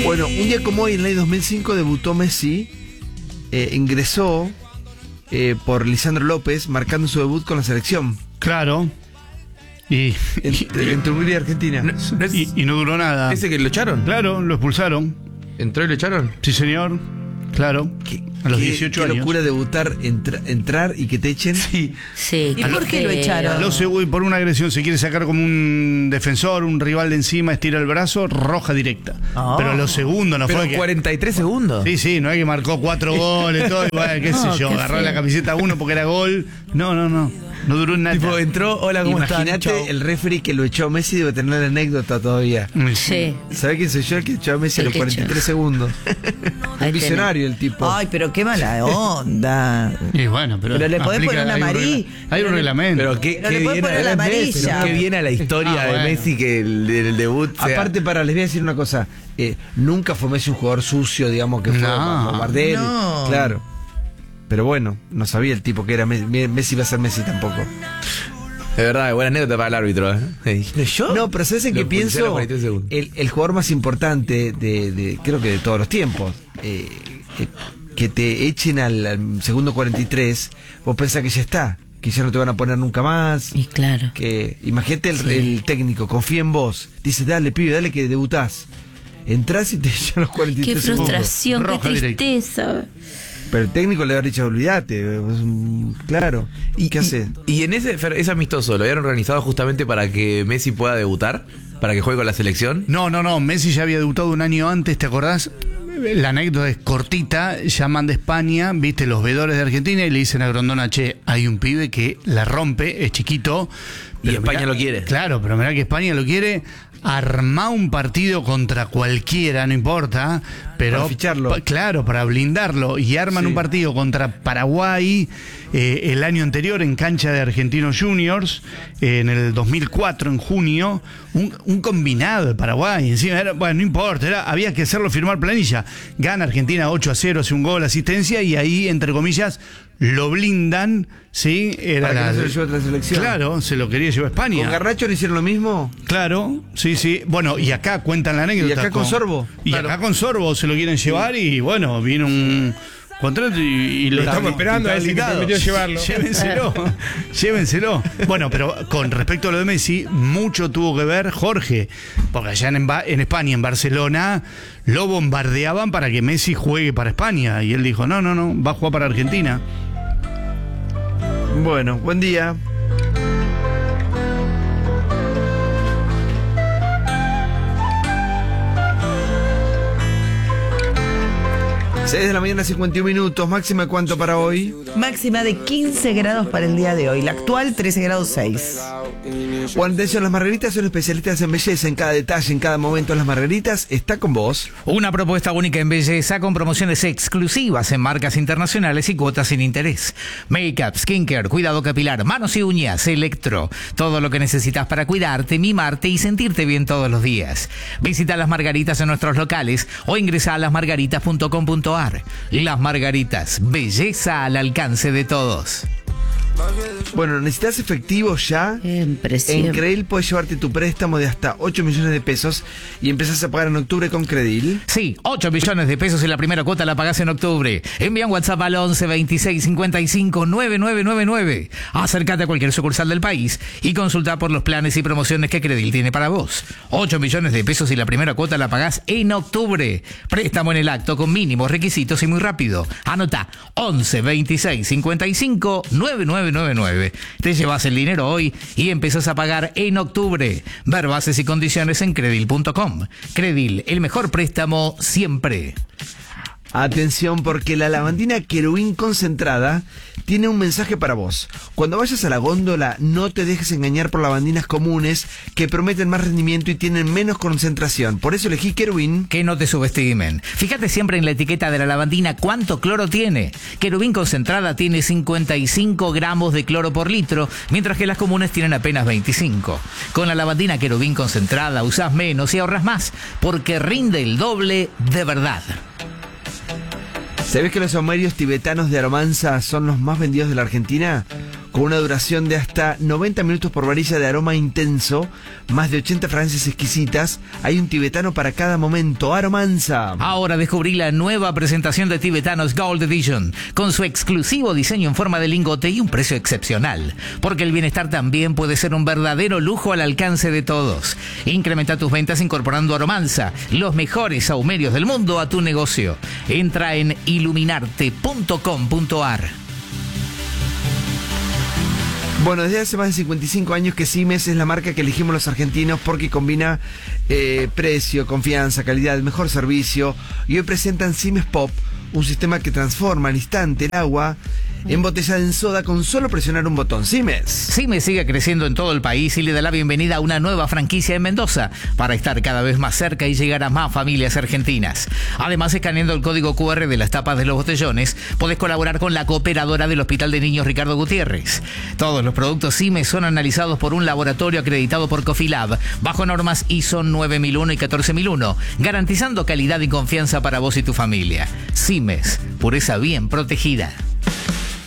Bueno, un día como hoy, en el año 2005, debutó Messi, ingresó por Lisandro López, marcando su debut con la selección. Claro. Entre Hungría y Argentina. Y no duró nada. ¿Ese que lo echaron? Claro, lo expulsaron. ¿Entró y lo echaron? Sí, señor. Claro. A los 18 años. Qué locura debutar, entrar y que te echen. Sí. Sí. ¿Y por qué lo echaron? Por una agresión, se quiere sacar como un defensor, un rival de encima, estira el brazo, roja directa. Oh. Pero a los segundos no ¿Pero fue que... 43 segundos? Sí, no es que marcó 4 goles, todo igual, qué sé yo, qué agarró feo. la camiseta 1 porque era gol. No duró nada. Tipo, entró, hola, ¿cómo están? Imagínate, Chau. el referee que lo echó a Messi debe tener la anécdota todavía. Sí. ¿Sabe quién soy yo? El que echó a Messi a El los que 43 echó. segundos. Ahí Un visionario el tipo. Ay, pero qué mala onda. Y bueno, pero le podés poner una amarilla. Hay un reglamento. Pero qué le pueden poner la amarilla. Pero qué viene a la historia de bueno. Messi que el debut sea... Aparte, les voy a decir una cosa. Nunca fue Messi un jugador sucio, digamos, que fue No. bombardero. No. Claro. Pero bueno, no sabía el tipo que era Messi iba a ser Messi tampoco. De verdad, buena anécdota para el árbitro. ¿Yo? No, pero ¿sabes en qué Lo expulsé a los pienso? 43 segundos. El jugador más importante creo que de todos los tiempos, que te echen al segundo 43, vos pensás que ya está, que ya no te van a poner nunca más. Y claro. Que imagínate Sí. el técnico, confía en vos, dice, dale pibe, dale que debutás. Entrás y te echan los 43 Qué segundos. frustración, qué Roja directa. tristeza. Pero el técnico le habría dicho, olvídate, claro. ¿Y qué hace? Y en ese amistoso, ¿lo habían organizado justamente para que Messi pueda debutar? ¿Para que juegue con la selección? No, Messi ya había debutado un año antes, ¿te acordás? La anécdota es cortita, llaman de España, viste, los veedores de Argentina y le dicen a Grondona, che, hay un pibe que la rompe, es chiquito. Y pero España mirá- lo quiere. Claro, pero mirá que España lo quiere, armá un partido contra cualquiera, no importa, pero... Para ficharlo. Claro, para blindarlo, y arman un partido contra Paraguay el año anterior en cancha de Argentinos Juniors, en el 2004, en junio, un combinado de Paraguay, encima era, bueno, no importa, había que hacerlo firmar planilla. Gana Argentina 8-0, hace un gol, asistencia, y ahí, entre comillas, lo blindan, ¿sí? Era Para que no se lo lleve a otra selección. Claro, se lo quería llevar a España. ¿Con Garnacho le hicieron lo mismo? Claro, sí. Bueno, y acá cuentan la anécdota. ¿Y acá con Sorbo? Y Claro. acá con Sorbo se lo quieren llevar y bueno, viene un contrato y lo estamos esperando a está ese que habilitado. prometió llevarlo. Llévenselo. Bueno, pero con respecto a lo de Messi, mucho tuvo que ver Jorge, porque allá en España, en Barcelona, lo bombardeaban para que Messi juegue para España. Y él dijo, no, va a jugar para Argentina. Bueno, buen día. Seis de la mañana, 51 minutos. Máxima, ¿cuánto para hoy? Máxima de 15 grados para el día de hoy. La actual, 13 grados 6. Bueno, atención, las Margaritas son especialistas en belleza, en cada detalle, en cada momento. Las Margaritas está con vos. Una propuesta única en belleza con promociones exclusivas en marcas internacionales y cuotas sin interés. Make-up, skincare, cuidado capilar, manos y uñas, electro. Todo lo que necesitas para cuidarte, mimarte y sentirte bien todos los días. Visita Las Margaritas en nuestros locales o ingresa a lasmargaritas.com.ar. Las Margaritas, belleza al alcance de todos. Bueno, ¿necesitas efectivo ya? Impresión. En Credil puedes llevarte tu préstamo de hasta 8 millones de pesos y empezás a pagar en octubre con Credil. Sí, 8 millones de pesos y la primera cuota la pagás en octubre. Envía un WhatsApp al 11 26 55 9999. Acércate a cualquier sucursal del país y consulta por los planes y promociones que Credil tiene para vos. 8 millones de pesos y la primera cuota la pagás en octubre. Préstamo en el acto con mínimos requisitos y muy rápido. Anota 11 26 55 9999. Te llevas el dinero hoy y empezás a pagar en octubre. Ver bases y condiciones en Credil.com. Credil, el mejor préstamo siempre. Atención, porque la lavandina Querubín concentrada tiene un mensaje para vos. Cuando vayas a la góndola, no te dejes engañar por lavandinas comunes que prometen más rendimiento y tienen menos concentración. Por eso elegí Querubín. Que no te subestimen. Fíjate siempre en la etiqueta de la lavandina cuánto cloro tiene. Querubín concentrada tiene 55 gramos de cloro por litro, mientras que las comunes tienen apenas 25. Con la lavandina Querubín concentrada usás menos y ahorras más, porque rinde el doble de verdad. ¿Sabés que los saumerios tibetanos de Aromanza son los más vendidos de la Argentina? con una duración de hasta 90 minutos por varilla de aroma intenso, más de 80 fragancias exquisitas. Hay un tibetano para cada momento. Aromanza. Ahora descubrí la nueva presentación de Tibetanos Gold Edition, con su exclusivo diseño en forma de lingote y un precio excepcional. Porque el bienestar también puede ser un verdadero lujo al alcance de todos. Incrementa tus ventas incorporando Aromanza, los mejores sahumerios del mundo, a tu negocio. Entra en iluminarte.com.ar. Bueno, desde hace más de 55 años que Simes es la marca que elegimos los argentinos porque combina precio, confianza, calidad, mejor servicio. Y hoy presentan Simes Pop, un sistema que transforma al instante el agua embotellada en soda con solo presionar un botón. Simes. Simes sigue creciendo en todo el país y le da la bienvenida a una nueva franquicia en Mendoza para estar cada vez más cerca y llegar a más familias argentinas. Además, escaneando el código QR de las tapas de los botellones, podés colaborar con la cooperadora del Hospital de Niños Ricardo Gutiérrez. Todos los productos Simes son analizados por un laboratorio acreditado por Cofilab, bajo normas ISO 9001 y 14001, garantizando calidad y confianza para vos y tu familia. Simes, pureza bien protegida.